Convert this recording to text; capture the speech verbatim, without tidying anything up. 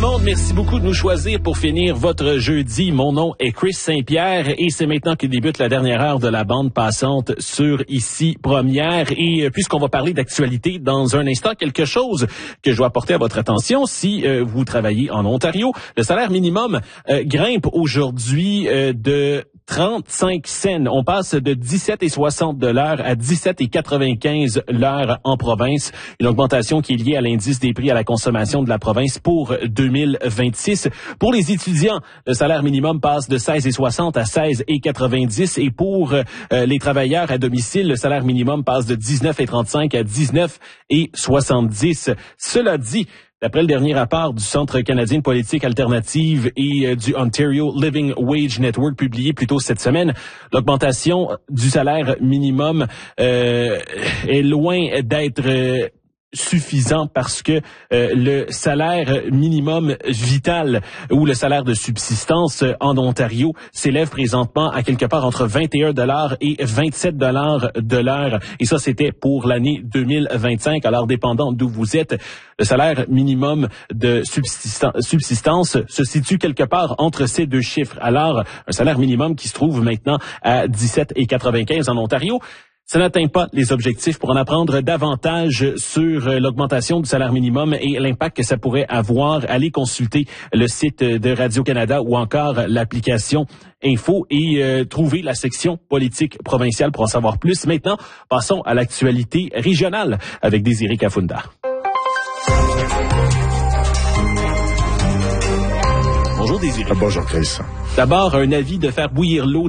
monde, merci beaucoup de nous choisir pour finir votre jeudi. Mon nom est Chris Saint-Pierre et c'est maintenant que débute la dernière heure de la bande passante sur Ici Première. Et puisqu'on va parler d'actualité dans un instant, quelque chose que je dois apporter à votre attention si euh, vous travaillez en Ontario. Le salaire minimum euh, grimpe aujourd'hui euh, de trente-cinq cents. On passe de dix-sept et soixante de l'heure à dix-sept et quatre-vingt-quinze l'heure en province. Une augmentation qui est liée à l'indice des prix à la consommation de la province pour deux mille vingt-six. Pour les étudiants, le salaire minimum passe de seize et soixante à seize et quatre-vingt-dix. Et pour euh, les travailleurs à domicile, le salaire minimum passe de dix-neuf et trente-cinq à dix-neuf et soixante-dix. Cela dit, d'après le dernier rapport du Centre canadien de politique alternative et euh, du Ontario Living Wage Network publié plus tôt cette semaine, l'augmentation du salaire minimum euh, est loin d'être euh, suffisant parce que euh, le salaire minimum vital ou le salaire de subsistance euh, en Ontario s'élève présentement à quelque part entre vingt et un dollars et vingt-sept dollars de l'heure. Et ça, c'était pour l'année deux mille vingt-cinq. Alors, dépendant d'où vous êtes, le salaire minimum de subsistance, subsistance se situe quelque part entre ces deux chiffres. Alors, un salaire minimum qui se trouve maintenant à dix-sept et quatre-vingt-quinze en Ontario, ça n'atteint pas les objectifs. Pour en apprendre davantage sur l'augmentation du salaire minimum et l'impact que ça pourrait avoir, allez consulter le site de Radio-Canada ou encore l'application Info et euh, trouver la section politique provinciale pour en savoir plus. Maintenant, passons à l'actualité régionale avec Désiré Kafunda. Bonjour Désiré. Bonjour Chris. D'abord, un avis de faire bouillir l'eau